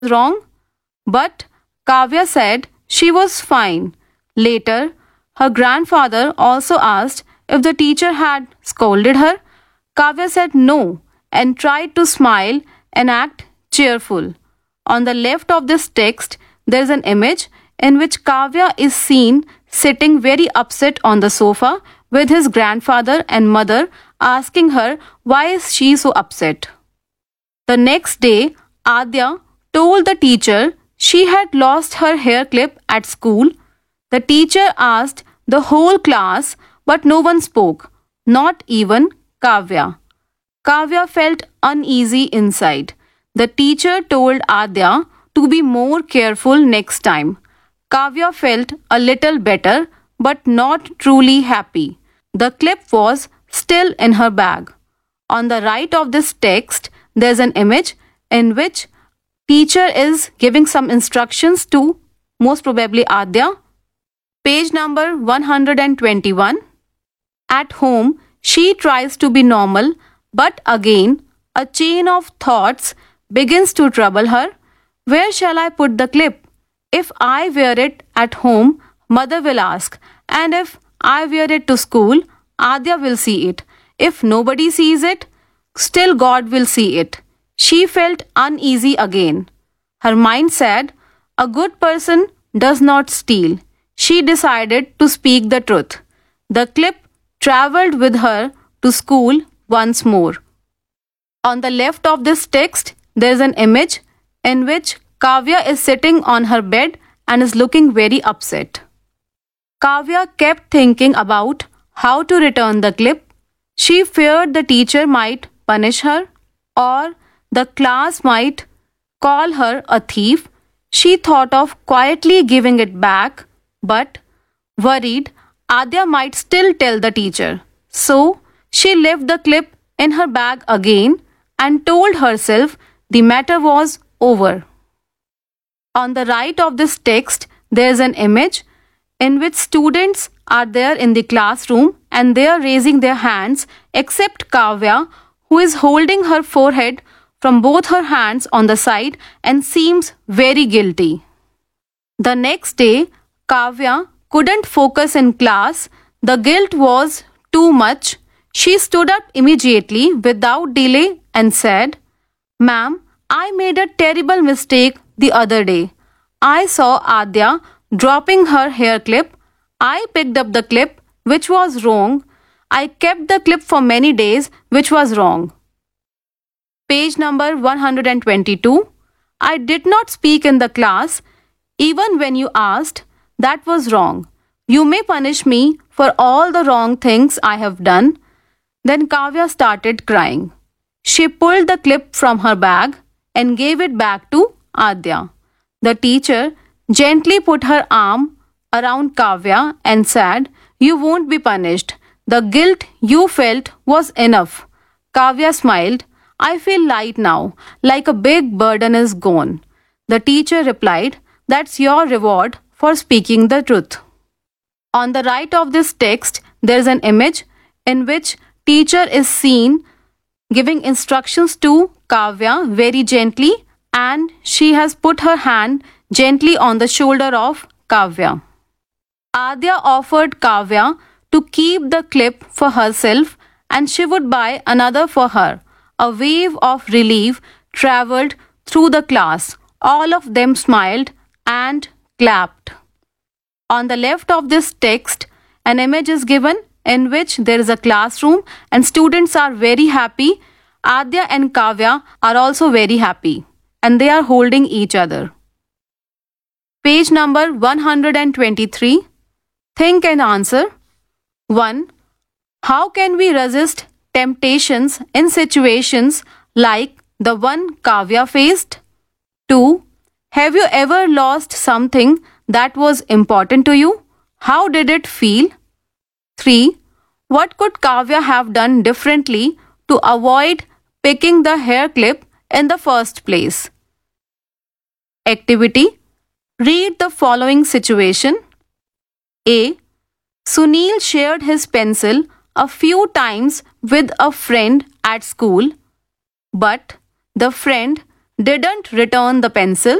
wrong? But Kavya said she was fine. Later, her grandfather also asked if the teacher had scolded her. Kavya said no and tried to smile and act cheerful. On the left of this text, there is an image in which Kavya is seen sitting very upset on the sofa with his grandfather and mother asking her why is she so upset. The next day, Adya told the teacher she had lost her hair clip at school. The teacher asked the whole class, but no one spoke, not even Kavya. Kavya felt uneasy inside. The teacher told Adya to be more careful next time. Kavya felt a little better, but not truly happy. The clip was still in her bag. On the right of this text, there's an image in which teacher is giving some instructions to most probably Adya. Page number 121. At home, she tries to be normal, but again, a chain of thoughts begins to trouble her. Where shall I put the clip? If I wear it at home, mother will ask, and if I wear it to school, Adya will see it. If nobody sees it, still God will see it. She felt uneasy again. Her mind said, a good person does not steal. She decided to speak the truth. The clip travelled with her to school once more. On the left of this text, there is an image in which Kavya is sitting on her bed and is looking very upset. Kavya kept thinking about how to return the clip. She feared the teacher might punish her or the class might call her a thief. She thought of quietly giving it back, but worried Adya might still tell the teacher. So she left the clip in her bag again and told herself the matter was over. On the right of this text, there is an image in which students are there in the classroom and they are raising their hands except Kavya, who is holding her forehead from both her hands on the side and seems very guilty. The next day, Kavya couldn't focus in class. The guilt was too much. She stood up immediately without delay and said, Ma'am, I made a terrible mistake the other day. I saw Adya dropping her hair clip. I picked up the clip, which was wrong. I kept the clip for many days, which was wrong. Page number 122. I did not speak in the class, even when you asked. That was wrong. You may punish me for all the wrong things I have done. Then Kavya started crying. She pulled the clip from her bag and gave it back to Adya. The teacher gently put her arm around Kavya and said, You won't be punished. The guilt you felt was enough. Kavya smiled. I feel light now, like a big burden is gone. The teacher replied, That's your reward for speaking the truth. On the right of this text, there is an image in which teacher is seen giving instructions to Kavya very gently, and she has put her hand gently on the shoulder of Kavya. Adya offered Kavya to keep the clip for herself and she would buy another for her. A wave of relief travelled through the class. All of them smiled and clapped. On the left of this text, an image is given in which there is a classroom and students are very happy. Adya and Kavya are also very happy and they are holding each other. Page number 123. Think and answer. 1. How can we resist temptations in situations like the one Kavya faced? 2. Have you ever lost something that was important to you? How did it feel? 3. What could Kavya have done differently to avoid picking the hair clip in the first place? Activity. Read the following situation. A. Sunil shared his pencil a few times with a friend at school, but the friend didn't return the pencil.